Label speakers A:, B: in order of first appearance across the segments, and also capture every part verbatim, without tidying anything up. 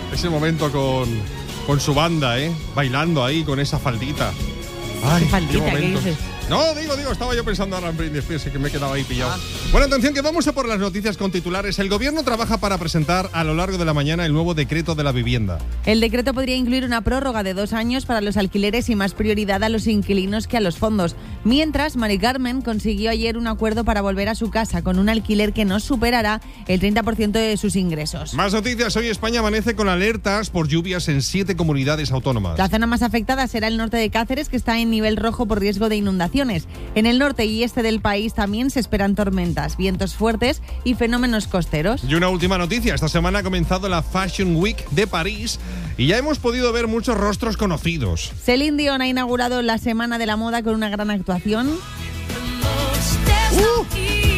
A: ese momento con, con su banda, ¿eh? Bailando ahí con esa faldita. Ay,
B: ¿Qué faldita?
A: qué
B: ¿Qué
A: momentos.
B: dices?
A: No, digo, digo, estaba yo pensando ahora en Britney Spears, que me he quedado ahí pillado. Ah. Bueno, atención, que vamos a por las noticias con titulares. El gobierno trabaja para presentar a lo largo de la mañana el nuevo decreto de la vivienda.
B: El decreto podría incluir una prórroga de dos años para los alquileres y más prioridad a los inquilinos que a los fondos. Mientras, Mari Carmen consiguió ayer un acuerdo para volver a su casa con un alquiler que no superará el treinta por ciento de sus ingresos.
A: Más noticias. Hoy España amanece con alertas por lluvias en siete comunidades autónomas.
B: La zona más afectada será el norte de Cáceres, que está en nivel rojo por riesgo de inundaciones. En el norte y este del país también se esperan tormentas, vientos fuertes y fenómenos costeros.
A: Y una última noticia. Esta semana ha comenzado la Fashion Week de París y ya hemos podido ver muchos rostros conocidos.
B: Celine Dion ha inaugurado la Semana de la Moda con una gran actuación.
A: Uh.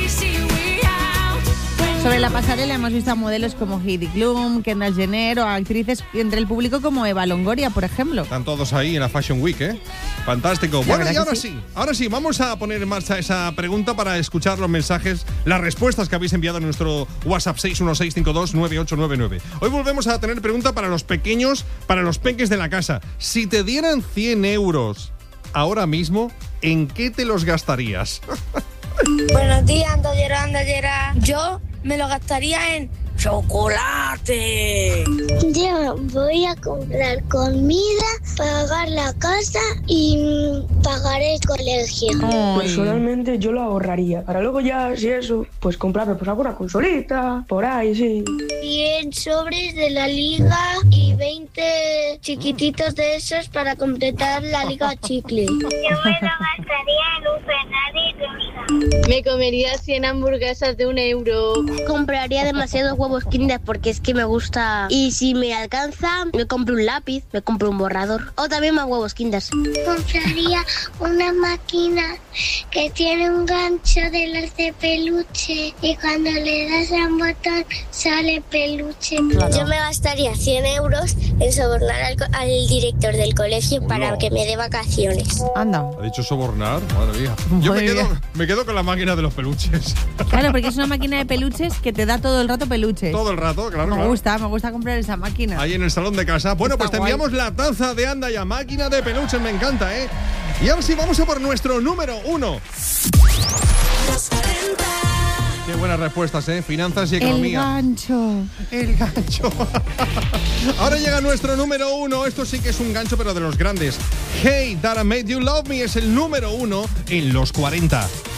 B: Sobre la pasarela hemos visto a modelos como Heidi Klum, Kendall Jenner o a actrices entre el público como Eva Longoria, por ejemplo.
A: Están todos ahí en la Fashion Week, ¿eh? Fantástico.
B: La
A: Bueno, y
B: verdad
A: ahora
B: que
A: sí.
B: sí.
A: ahora sí, vamos a poner en marcha esa pregunta para escuchar los mensajes, las respuestas que habéis enviado en nuestro WhatsApp seis uno seis cinco dos nueve ocho nueve nueve. Hoy volvemos a tener pregunta para los pequeños, para los peques de la casa. Si te dieran cien euros ahora mismo, ¿en qué te los gastarías?
C: Buenos días, Andallera, Andallera. Yo me lo gastaría en chocolate.
D: Yo voy a comprar comida, pagar la casa y pagar el colegio.
B: Ay.
E: Personalmente yo lo ahorraría. Para luego ya, si eso, pues comprarme pues alguna consolita, por ahí, sí.
D: cien sobres de la liga y veinte chiquititos de esos para completar la liga chicle.
F: Yo me lo gastaría en un Ferrari rosa.
G: Me comería cien hamburguesas de un euro.
D: Compraría demasiados huevos Kinder porque es que me gusta. Y si me alcanza, me compro un lápiz, me compro un borrador. O también más huevos Kinder. Compraría una máquina que tiene un gancho de los de peluche y cuando le das a un botón sale peluche.
B: Claro.
C: Yo me gastaría cien euros en sobornar al, co- al director del colegio para
A: No.
C: que me dé vacaciones.
B: Anda.
A: ¿Ha dicho sobornar? Madre mía. Yo me
B: Madre
A: quedo,
B: mía.
A: me quedo con la máquina de los peluches.
B: Claro, porque es una máquina de peluches que te da todo el rato peluches.
A: Todo el rato, claro.
B: Me
A: claro.
B: gusta, me gusta comprar esa máquina.
A: Ahí en el salón de casa. Bueno,
B: Está
A: pues te
B: guay.
A: enviamos la taza de Anda Ya, máquina de peluches, me encanta, ¿eh? Y ahora sí, vamos a por nuestro número uno. Qué buenas respuestas, ¿eh? Finanzas y
B: El
A: economía.
B: gancho.
A: El gancho. Ahora llega nuestro número uno. Esto sí que es un gancho, pero de los grandes. Hey, That I Made You Love Me es el número uno en los cuarenta.